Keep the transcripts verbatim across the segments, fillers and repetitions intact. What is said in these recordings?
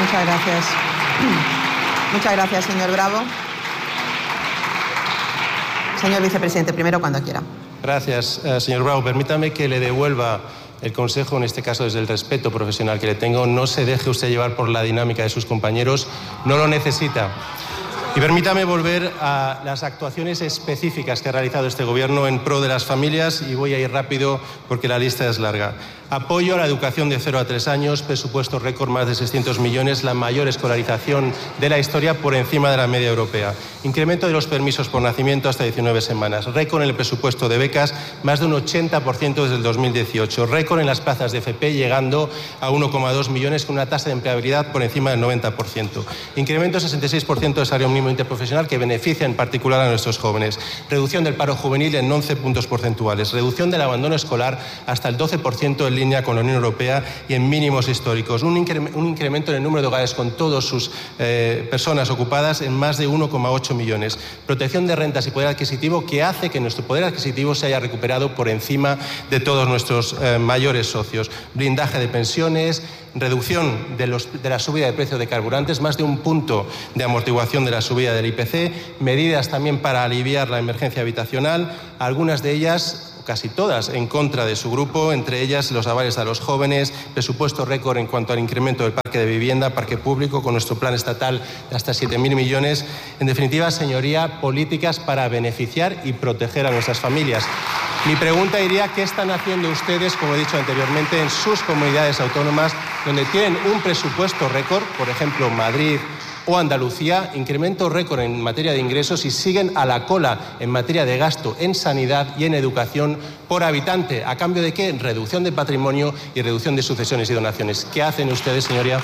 Muchas gracias. Muchas gracias, señor Bravo. Señor vicepresidente, primero cuando quiera. Gracias, eh, señor Bravo. Permítame que le devuelva el consejo, en este caso desde el respeto profesional que le tengo. No se deje usted llevar por la dinámica de sus compañeros, no lo necesita. Y permítame volver a las actuaciones específicas que ha realizado este Gobierno en pro de las familias, y voy a ir rápido porque la lista es larga. Apoyo a la educación de cero a tres años, presupuesto récord más de seiscientos millones, la mayor escolarización de la historia por encima de la media europea. Incremento de los permisos por nacimiento hasta diecinueve semanas. Récord en el presupuesto de becas, más de un ochenta por ciento desde el dos mil dieciocho. Récord en las plazas de F P, llegando a uno coma dos millones con una tasa de empleabilidad por encima del noventa por ciento. Incremento sesenta y seis por ciento del salario mínimo interprofesional, que beneficia en particular a nuestros jóvenes. Reducción del paro juvenil en once puntos porcentuales. Reducción del abandono escolar hasta el doce por ciento en línea con la Unión Europea y en mínimos históricos. Un, incre un incremento en el número de hogares con todas sus eh, personas ocupadas en más de uno coma ocho millones. Protección de rentas y poder adquisitivo, que hace que nuestro poder adquisitivo se haya recuperado por encima de todos nuestros eh, mayores socios. Blindaje de pensiones, reducción de, los, de la subida de precios de carburantes, más de un punto de amortiguación de la subida del I P C, medidas también para aliviar la emergencia habitacional, algunas de ellas, casi todas, en contra de su grupo, entre ellas los avales a los jóvenes, presupuesto récord en cuanto al incremento del parque de vivienda, parque público, con nuestro plan estatal de hasta siete mil millones. En definitiva, señoría, políticas para beneficiar y proteger a nuestras familias. Mi pregunta iría: ¿qué están haciendo ustedes, como he dicho anteriormente, en sus comunidades autónomas, donde tienen un presupuesto récord, por ejemplo, Madrid o Andalucía, incremento récord en materia de ingresos, y siguen a la cola en materia de gasto en sanidad y en educación por habitante? ¿A cambio de qué? Reducción de patrimonio y reducción de sucesiones y donaciones. ¿Qué hacen ustedes, señoría?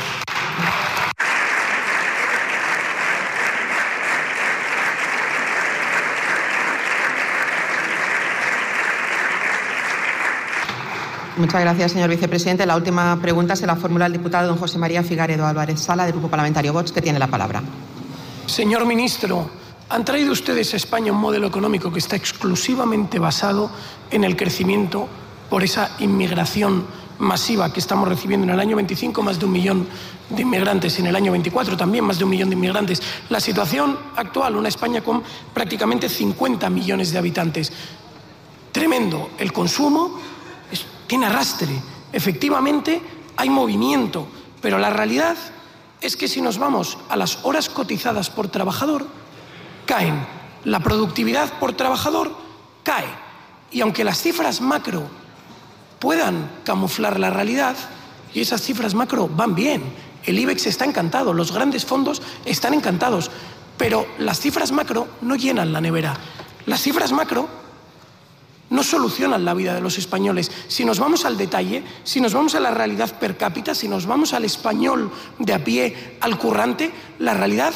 Muchas gracias, señor vicepresidente. La última pregunta se la formula el diputado don José María Figaredo Álvarez Sala, del Grupo Parlamentario Vox, que tiene la palabra. Señor ministro, han traído ustedes a España un modelo económico que está exclusivamente basado en el crecimiento por esa inmigración masiva que estamos recibiendo en el año veinticinco, más de un millón de inmigrantes, en el año veinticuatro también más de un millón de inmigrantes. La situación actual, una España con prácticamente cincuenta millones de habitantes. Tremendo. El consumo es, tiene arrastre. Efectivamente, hay movimiento, pero la realidad es que si nos vamos a las horas cotizadas por trabajador, caen. La productividad por trabajador cae. Y aunque las cifras macro puedan camuflar la realidad, y esas cifras macro van bien, el IBEX está encantado, los grandes fondos están encantados, pero las cifras macro no llenan la nevera. Las cifras macro no solucionan la vida de los españoles. Si nos vamos al detalle, si nos vamos a la realidad per cápita, si nos vamos al español de a pie, al currante, la realidad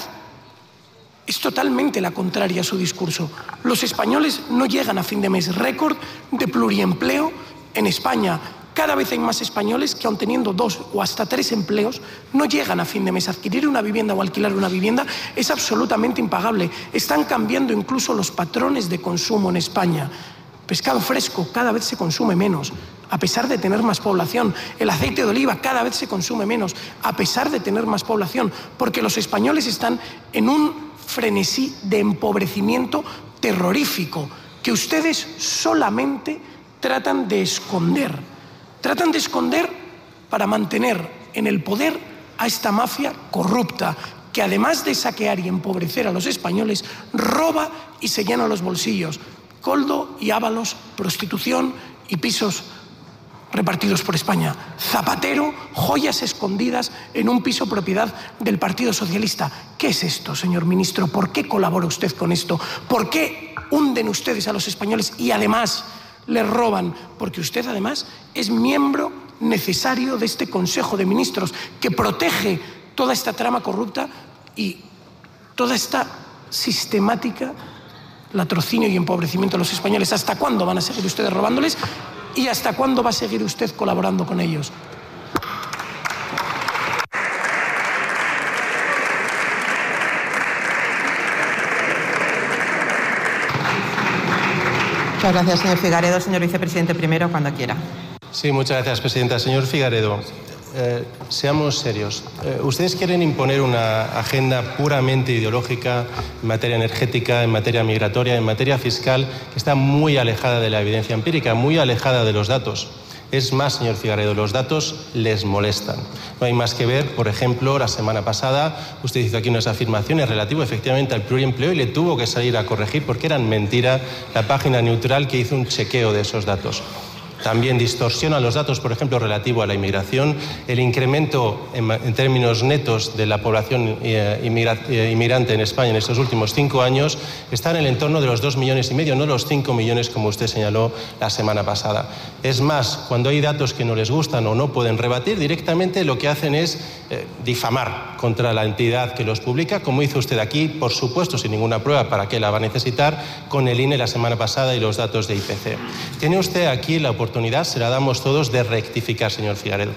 es totalmente la contraria a su discurso. Los españoles no llegan a fin de mes. Récord de pluriempleo en España. Cada vez hay más españoles que, aun teniendo dos o hasta tres empleos, no llegan a fin de mes. Adquirir una vivienda o alquilar una vivienda es absolutamente impagable. Están cambiando incluso los patrones de consumo en España. Pescado fresco cada vez se consume menos, a pesar de tener más población. El aceite de oliva cada vez se consume menos, a pesar de tener más población, porque los españoles están en un frenesí de empobrecimiento terrorífico que ustedes solamente tratan de esconder. Tratan de esconder para mantener en el poder a esta mafia corrupta que, además de saquear y empobrecer a los españoles, roba y se llena los bolsillos. Coldo y Ábalos, prostitución y pisos repartidos por España. Zapatero, joyas escondidas en un piso propiedad del Partido Socialista. ¿Qué es esto, señor ministro? ¿Por qué colabora usted con esto? ¿Por qué hunden ustedes a los españoles y además les roban? Porque usted además es miembro necesario de este Consejo de Ministros que protege toda esta trama corrupta y toda esta sistemática latrocinio y empobrecimiento de los españoles. ¿Hasta cuándo van a seguir ustedes robándoles? ¿Y hasta cuándo va a seguir usted colaborando con ellos? Muchas gracias, señor Figaredo. Señor vicepresidente, primero, cuando quiera. Sí, muchas gracias, presidenta. Señor Figaredo, eh, seamos serios. Eh, ustedes quieren imponer una agenda puramente ideológica en materia energética, en materia migratoria, en materia fiscal, que está muy alejada de la evidencia empírica, muy alejada de los datos. Es más, señor Figaredo, los datos les molestan. No hay más que ver, por ejemplo, la semana pasada usted hizo aquí unas afirmaciones relativas efectivamente al pluriempleo y le tuvo que salir a corregir porque eran mentira la página neutral que hizo un chequeo de esos datos. También distorsionan los datos, por ejemplo, relativo a la inmigración. El incremento en, en términos netos de la población eh, inmigra, eh, inmigrante en España en estos últimos cinco años está en el entorno de los dos millones y medio, no los cinco millones como usted señaló la semana pasada. Es más, cuando hay datos que no les gustan o no pueden rebatir, directamente lo que hacen es eh, difamar contra la entidad que los publica, como hizo usted aquí, por supuesto, sin ninguna prueba, ¿para qué la va a necesitar?, con el I N E la semana pasada y los datos de I P C. Tiene usted aquí la oportunidad oportunidad, se la damos todos, de rectificar, señor Figaredo.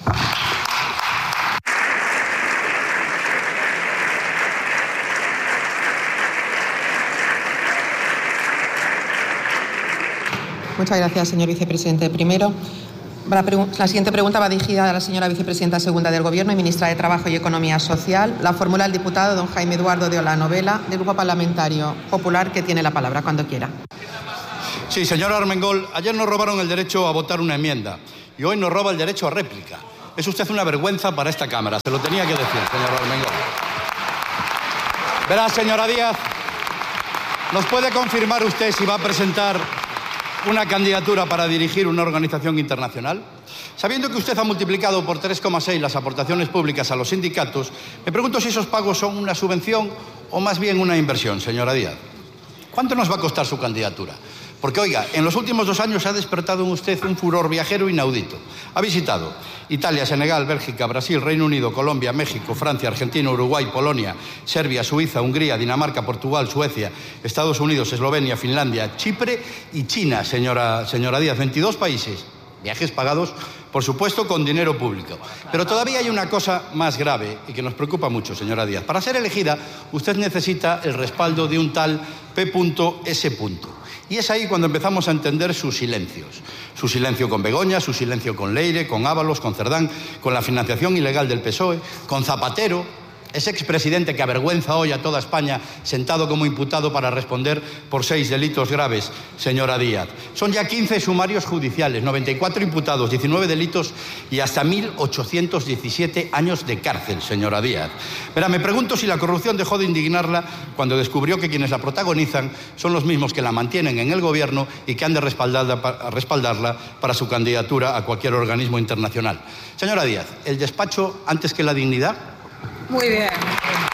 Muchas gracias, señor vicepresidente. Primero, la, la siguiente pregunta va dirigida a la señora vicepresidenta segunda del Gobierno y ministra de Trabajo y Economía Social. La formula el diputado don Jaime Eduardo de Olanovela, del Grupo Parlamentario Popular, que tiene la palabra cuando quiera. Sí, señor Armengol, ayer nos robaron el derecho a votar una enmienda y hoy nos roba el derecho a réplica. Es usted una vergüenza para esta Cámara, se lo tenía que decir, señor Armengol. Verá, señora Díaz, ¿nos puede confirmar usted si va a presentar una candidatura para dirigir una organización internacional? Sabiendo que usted ha multiplicado por tres coma seis las aportaciones públicas a los sindicatos, me pregunto si esos pagos son una subvención o más bien una inversión, señora Díaz. ¿Cuánto nos va a costar su candidatura? Porque, oiga, en los últimos dos años ha despertado en usted un furor viajero inaudito. Ha visitado Italia, Senegal, Bélgica, Brasil, Reino Unido, Colombia, México, Francia, Argentina, Uruguay, Polonia, Serbia, Suiza, Hungría, Dinamarca, Portugal, Suecia, Estados Unidos, Eslovenia, Finlandia, Chipre y China, señora, señora Díaz. veintidós países. Viajes pagados, por supuesto, con dinero público. Pero todavía hay una cosa más grave y que nos preocupa mucho, señora Díaz. Para ser elegida, usted necesita el respaldo de un tal P S Y es ahí cuando empezamos a entender sus silencios. Su silencio con Begoña, su silencio con Leire, con Ábalos, con Cerdán, con la financiación ilegal del P S O E, con Zapatero, ese expresidente que avergüenza hoy a toda España, sentado como imputado para responder por seis delitos graves, señora Díaz. Son ya quince sumarios judiciales, noventa y cuatro imputados, diecinueve delitos y hasta mil ochocientos diecisiete años de cárcel, señora Díaz. Verá, me pregunto si la corrupción dejó de indignarla cuando descubrió que quienes la protagonizan son los mismos que la mantienen en el gobierno y que han de respaldarla, respaldarla para su candidatura a cualquier organismo internacional. Señora Díaz, ¿el despacho antes que la dignidad? Muy bien.